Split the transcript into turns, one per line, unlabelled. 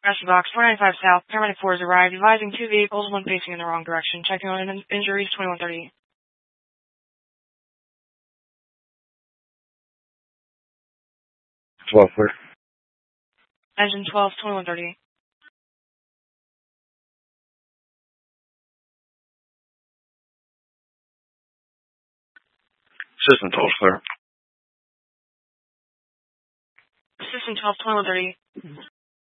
Rescue Box 495 South. Paramedic 4 has arrived, advising 2 vehicles, one facing in the wrong direction. Checking on injuries 2130.
Clear.
Engine 12, 2130.
System 12 clear.
System 12, 2130.